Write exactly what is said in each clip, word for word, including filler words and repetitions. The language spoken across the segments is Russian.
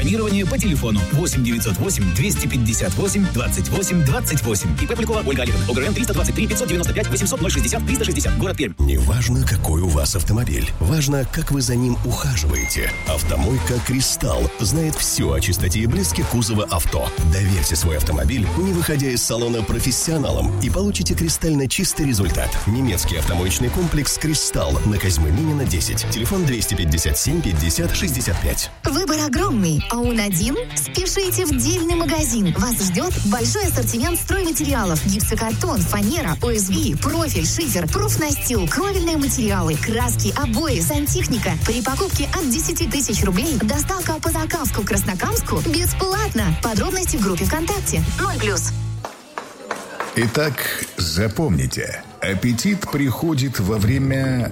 Бронирование по телефону восемь девятьсот восемь двести пятьдесят восемь двадцать восемь двадцать восемь. ИП Полякова Ольга Олеговна. ОГРН триста двадцать три пятьсот девяносто пять восемьсот ноль шестьдесят триста шестьдесят. Город Пермь. Неважно, какой у вас автомобиль. Важно, как вы за ним ухаживаете. Автомойка «Кристалл» знает все о чистоте и блеске кузова авто. Доверьте свой автомобиль, не выходя из салона, профессионалам, и получите кристально чистый результат. Немецкий автомоечный комплекс «Кристалл» на Козьмы Минина, десять. Телефон двести пятьдесят семь пятьдесят шестьдесят пять. Выбор огромный, а он один? Спешите в дельный магазин. Вас ждет большой ассортимент стройматериалов: гипсокартон, фанера, о эс би, профиль, шифер, профнастил, кровельные материалы, краски, обои, сантехника. При покупке от десять тысяч рублей доставка по заказку Краснокамску бесплатно. Подробности в группе ВКонтакте. ноль плюс. Итак, запомните, аппетит приходит во время...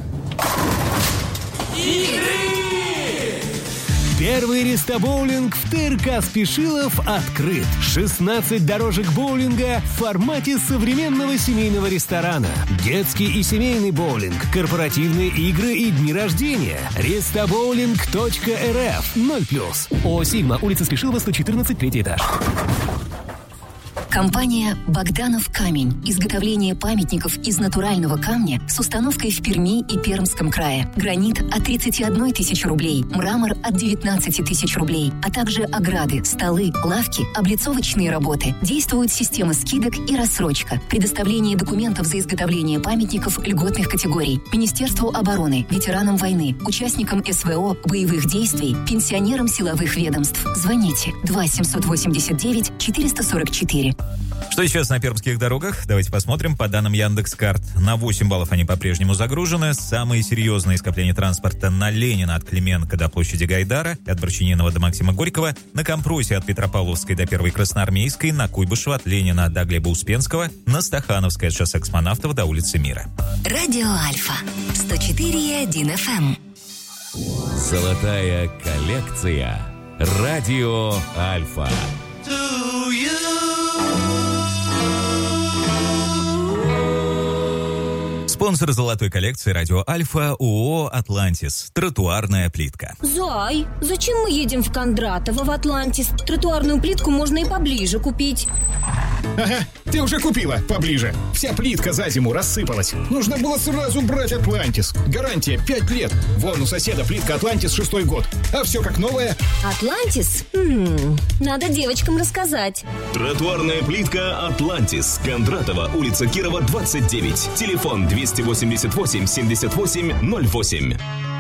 Первый рестобоулинг в ТРК Спешилов открыт. шестнадцать дорожек боулинга в формате современного семейного ресторана. Детский и семейный боулинг, корпоративные игры и дни рождения. Рестобоулинг точка эр эф. ноль плюс. О Сигма, улица Спешилова, сто четырнадцать, третий этаж. Компания «Богданов камень». Изготовление памятников из натурального камня с установкой в Перми и Пермском крае. Гранит от тридцати одной тысячи рублей, мрамор от девятнадцати тысяч рублей, а также ограды, столы, лавки, облицовочные работы. Действует система скидок и рассрочка. Предоставление документов за изготовление памятников льготных категорий. Министерству обороны, ветеранам войны, участникам эс вэ о, боевых действий, пенсионерам силовых ведомств. Звоните два семьсот восемьдесят девять четыреста сорок четыре. Что сейчас на пермских дорогах? Давайте посмотрим. По данным Яндекс.Карт, на восемь баллов они по-прежнему загружены. Самые серьезные скопления транспорта на Ленина от Клименко до площади Гайдара, от Борчининова до Максима Горького, на Компросе от Петропавловской до Первой Красноармейской, на Куйбышева от Ленина до Глеба Успенского, на Стахановской от шоссе Космонавтов до улицы Мира. Радио Альфа сто четыре и один эф эм. Золотая коллекция. Радио Альфа. Спонсор золотой коллекции «Радио Альфа» ООО «Атлантис». Тротуарная плитка. Зай, зачем мы едем в Кондратово, в Атлантис? Тротуарную плитку можно и поближе купить. Ага, ты уже купила поближе. Вся плитка за зиму рассыпалась. Нужно было сразу брать «Атлантис». Гарантия пять лет. Вон у соседа плитка «Атлантис» шестой год. А все как новое. «Атлантис»? М-м, надо девочкам рассказать. Тротуарная плитка «Атлантис». Кондратова, улица Кирова, двадцать девять. Телефон двести восемьдесят восемь семьдесят восемь ноль восемь.